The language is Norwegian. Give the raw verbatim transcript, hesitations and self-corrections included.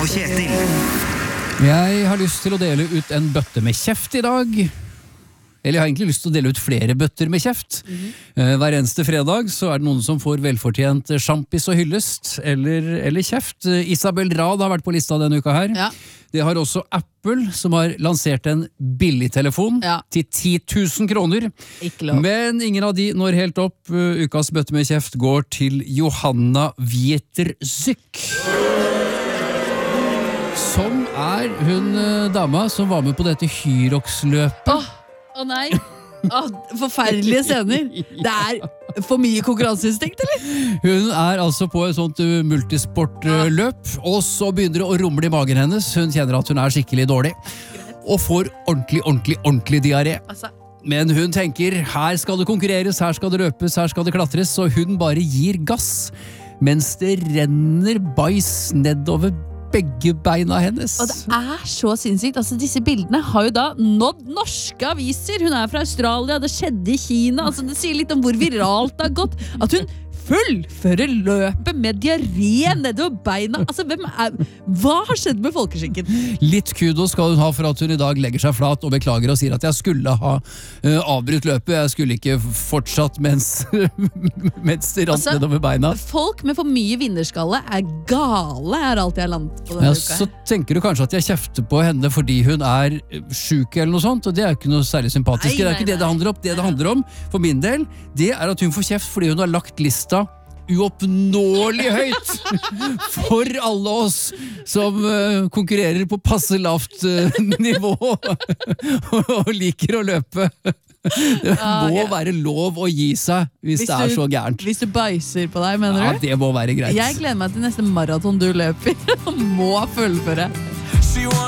Kjetil. Jeg har lyst til å dele ut en bøtte med kjeft i dag. Eller jeg har egentlig lyst til å dele ut flere bøtter med kjeft. Mm-hmm. Hver eneste fredag så er det noen som får velfortjent sjampis og hyllest, eller, eller kjeft. Isabel Rad har vært på lista denne uka her. Ja. Det har også Apple, som har lansert en billigtelefon ja. til ti tusen kroner. Ikke lov. Men ingen av de når helt opp. Ukas bøtte med kjeft går til Johanna Wieterzyk. Som er hun dama som var med på dette Hyrox-løpet. Åh, oh, nei. Oh, forferdelige scener. Det er for mye konkurranseinstinkt, eller? Hun er altså på et sånt uh, multisportløp, og så begynner det å rumle i magen hennes. Hun kjenner at hun er skikkelig dårlig, og får ordentlig, ordentlig, ordentlig diaré. Altså. Men hun tenker, her skal det konkurreres, her skal det løpes, her skal det klatres, så hun bare gir gass, mens det renner bæsj nedover begge beina hennes. Og det er så sinnssykt. Altså, disse bildene har jo da nådd norske aviser. Hun er fra Australia, det skjedde i Kina. Altså, det sier litt om hvor viralt det har gått. At hun fullfører løpet med diaré nedover beina. Altså, hvem er... Hva har skjedd med folkeskikken? Litt kudo skal hun ha for at hun i dag legger seg flat og beklager og sier at jeg skulle ha uh, avbrutt løpet. Jeg skulle ikke fortsatt mens, mens det rant altså, nedover beina. Folk med for mye vinnerskalle er gale, er alt jeg har landet på denne ja, uka. Så tenker du kanskje at jeg kjefter på henne fordi hun er syk eller noe sånt, og det er ikke noe særlig sympatisk. Nei, det er ikke nei, det det handler om. Det det handler om, for min del, det er at hun får kjeft fordi hun har lagt lista uoppnåelig høyt for alle oss som uh, konkurrerer på passe lavt uh, nivå og liker å løpe. Det ah, må ja. være lov å gi seg hvis, hvis det er du, så gærent. Hvis du bæsjer på deg, mener ja, du? Ja, det må være greit. Jeg gleder meg til neste maraton du løper og må fullføre.